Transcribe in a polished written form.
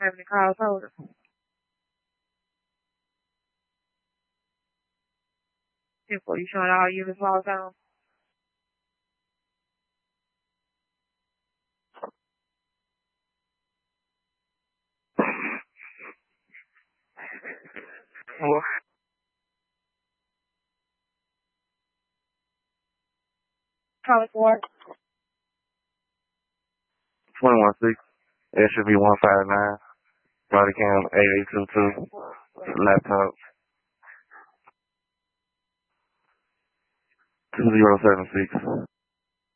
Having a call holder. Before you showing all units logged on. What? Calling for 21-6. It should be 159. Body cam 8822. Laptop 2076.